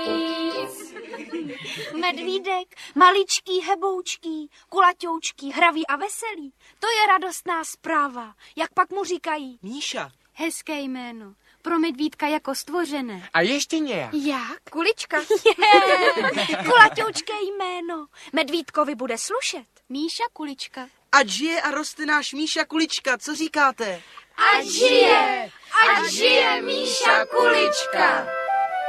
víc. Medvídek, maličký, heboučký, kulatoučký, hravý a veselý. To je radostná zpráva. Jak pak mu říkají? Míša. Hezké jméno. Pro medvídka jako stvořené. A ještě nějak. Jak? Kulička. Kulatoučké jméno. Medvídkovi bude slušet. Míša Kulička. Ať žije a roste náš Míša Kulička, co říkáte? Ať žije Míša Kulička.